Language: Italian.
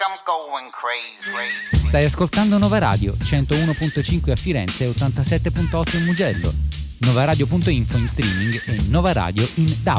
I'm going crazy. Stai ascoltando Nova Radio, 101.5 a Firenze e 87.8 in Mugello. Novaradio.info in streaming e Nova Radio in DAB.